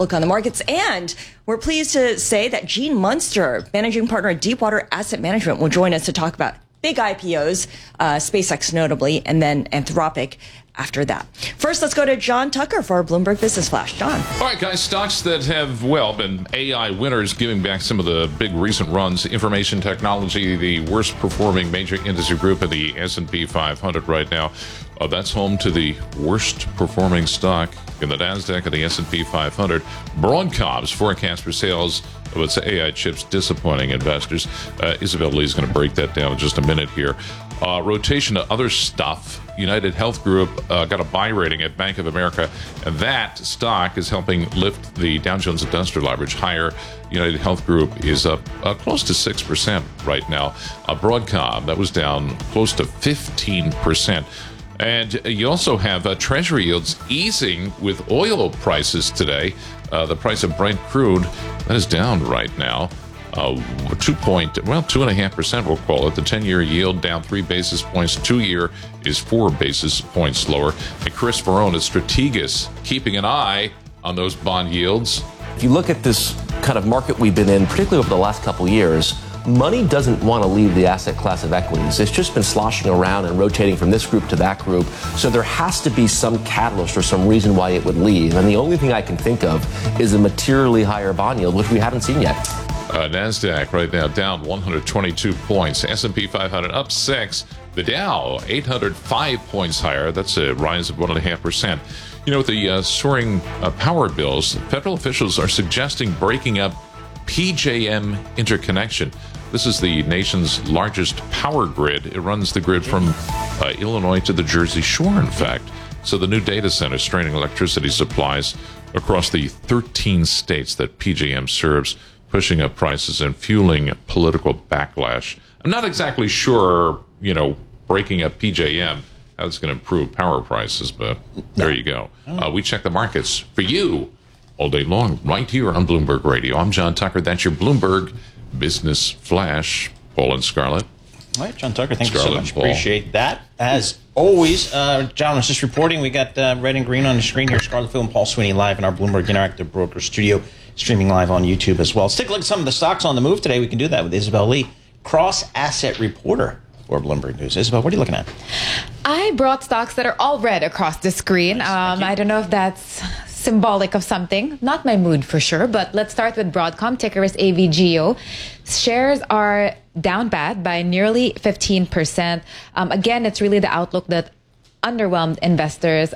look on the markets. And we're pleased to say that Gene Munster, managing partner at Deepwater Asset Management, will join us to talk about big IPOs, SpaceX notably, and then Anthropic after that. First, let's go to John Tucker for our Bloomberg Business Flash. John. All right, guys, stocks that have, been AI winners, giving back some of the big recent runs. Information technology, the worst performing major industry group in the S&P 500 right now. That's home to the worst performing stock in the NASDAQ and the S&P 500. Broadcom's forecast for sales of its AI chips disappointing investors. Isabel Lee is going to break that down in just a minute here. Rotation to other stuff. United Health Group got a buy rating at Bank of America, and that stock is helping lift the Dow Jones Industrial Average higher. United Health Group is up close to 6% right now. Broadcom, that was down close to 15%. And you also have Treasury yields easing with oil prices today. The price of Brent crude, that is down right now. 2.5%, we'll call it. The 10-year yield down 3 basis points. 2-year is 4 basis points lower. And Chris Verone at Strategas keeping an eye on those bond yields. If you look at this kind of market we've been in, particularly over the last couple of years, money doesn't want to leave the asset class of equities. It's just been sloshing around and rotating from this group to that group. So there has to be some catalyst or some reason why it would leave. And the only thing I can think of is a materially higher bond yield, which we haven't seen yet. NASDAQ right now down 122 points. S&P 500 up 6. The Dow 805 points higher. That's a rise of 1.5%. You know, with the soaring power bills, federal officials are suggesting breaking up PJM interconnection. This is the nation's largest power grid. It runs the grid from Illinois to the Jersey Shore, in fact. So the new data center straining electricity supplies across the 13 states that PJM serves, pushing up prices and fueling political backlash. I'm not exactly sure, breaking up PJM, how it's going to improve power prices, but there you go. We check the markets for you all day long, right here on Bloomberg Radio. I'm John Tucker. That's your Bloomberg Business Flash. Paul and Scarlett. All right, John Tucker, thank you so much. Appreciate that. As always, John was just reporting. We got red and green on the screen here. Scarlett Phil and Paul Sweeney live in our Bloomberg Interactive Broker Studio, streaming live on YouTube as well. Let's take a look at some of the stocks on the move today. We can do that with Isabel Lee, cross-asset reporter for Bloomberg News. Isabel, what are you looking at? I brought stocks that are all red across the screen. Nice, I don't know if that's symbolic of something. Not my mood for sure, but let's start with Broadcom. Ticker is AVGO. Shares are down bad by nearly 15%. Again, it's really the outlook that underwhelmed investors.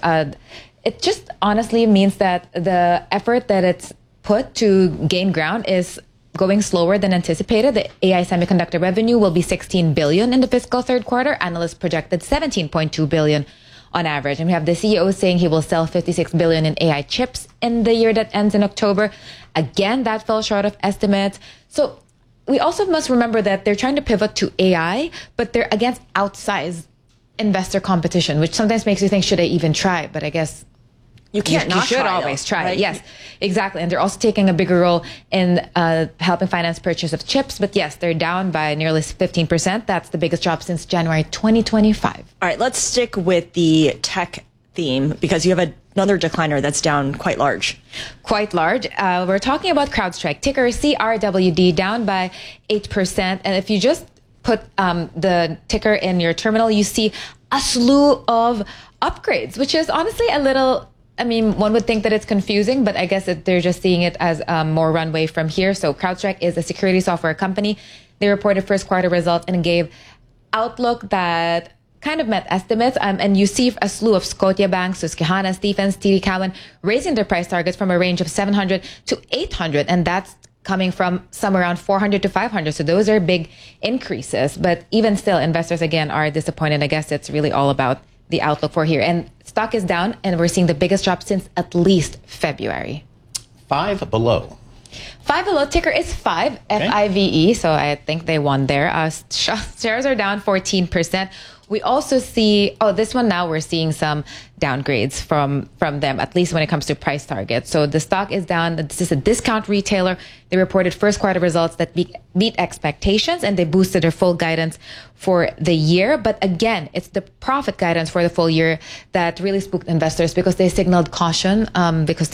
It just honestly means that the effort that it's put to gain ground is going slower than anticipated. The AI semiconductor revenue will be $16 billion in the fiscal third quarter. Analysts projected $17.2 billion on average. And we have the CEO saying he will sell $56 billion in AI chips in the year that ends in October. Again, that fell short of estimates. So we also must remember that they're trying to pivot to AI, but they're against outsized investor competition, which sometimes makes you think, should I even try? But I guess you can't not should try, always try. Right? Yes, exactly. And they're also taking a bigger role in helping finance purchase of chips. But yes, they're down by nearly 15%. That's the biggest drop since January 2025. All right, let's stick with the tech theme because you have another decliner that's down quite large. Quite large. We're talking about CrowdStrike. Ticker CRWD, down by 8%. And if you just put the ticker in your terminal, you see a slew of upgrades, which is honestly a little... one would think that it's confusing, but I guess that they're just seeing it as more runway from here. So CrowdStrike is a security software company. They reported first quarter results and gave outlook that kind of met estimates. And you see a slew of Scotiabank, Susquehanna, Stephens, TD Cowen raising their price targets from a range of 700 to 800. And that's coming from some around 400 to 500. So those are big increases. But even still, investors, again, are disappointed. I guess it's really all about the outlook for here. And stock is down, and we're seeing the biggest drop since at least February. Five below. Five below. Ticker is 5, FIVE. So I think they won there. Shares are down 14%. We also see, this one now we're seeing some downgrades from them, at least when it comes to price targets. So the stock is down. This is a discount retailer. They reported first quarter results that beat expectations, and they boosted their full guidance for the year. But again, it's the profit guidance for the full year that really spooked investors because they signaled caution because